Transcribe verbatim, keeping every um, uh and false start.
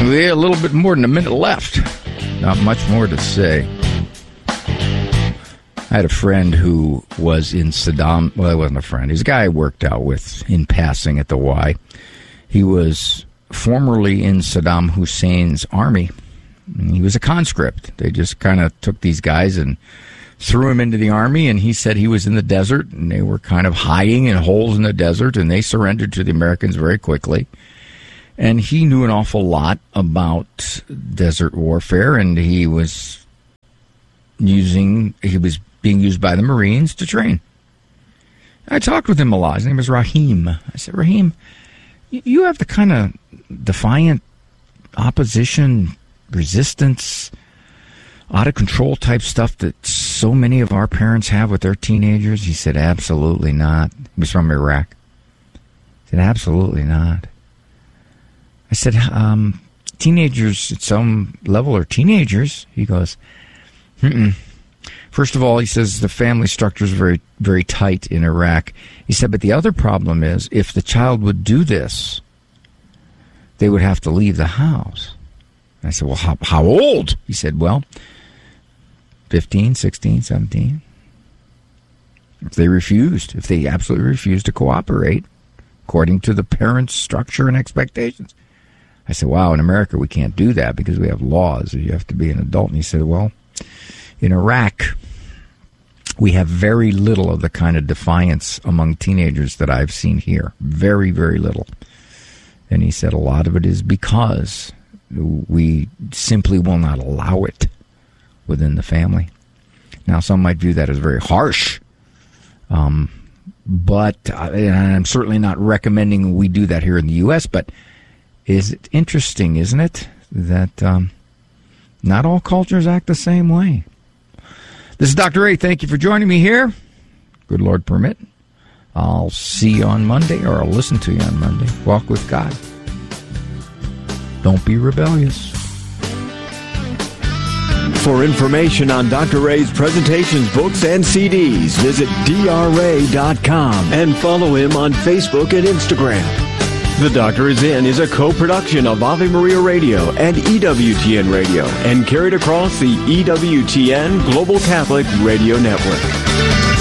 We have a little bit more than a minute left. Not much more to say. I had a friend who was in Saddam. Well, he wasn't a friend. He was a guy I worked out with in passing at the Y. He was formerly in Saddam Hussein's army. He was a conscript. They just kind of took these guys and threw him into the army, and he said he was in the desert, and they were kind of hiding in holes in the desert, and they surrendered to the Americans very quickly. And he knew an awful lot about desert warfare, and he was using, he was being used by the Marines to train. I talked with him a lot. His name was Rahim. I said, Rahim, you have the kind of defiant opposition, resistance, out-of-control type stuff that so many of our parents have with their teenagers? He said, absolutely not. He was from Iraq. He said, absolutely not. I said, um, teenagers at some level are teenagers. He goes, mm-mm. First of all, he says the family structure is very, very tight in Iraq. He said, but the other problem is if the child would do this, they would have to leave the house. I said, well, how, how old? He said, well, fifteen, sixteen, seventeen. If they refused, if they absolutely refused to cooperate according to the parents' structure and expectations. I said, wow, in America we can't do that because we have laws. You have to be an adult. And he said, well, in Iraq, we have very little of the kind of defiance among teenagers that I've seen here. Very, very little. And he said a lot of it is because we simply will not allow it within the family. Now, some might view that as very harsh, um, but uh, and I'm certainly not recommending we do that here in the U S, but is it interesting, isn't it, that um, not all cultures act the same way? This is Doctor Ray. Thank you for joining me here. Good Lord permit. I'll see you on Monday, or I'll listen to you on Monday. Walk with God. Don't be rebellious. For information on Doctor Ray's presentations, books, and C Ds, visit D R ray dot com and follow him on Facebook and Instagram. The Doctor Is In is a co-production of Ave Maria Radio and E W T N Radio and carried across the E W T N Global Catholic Radio Network.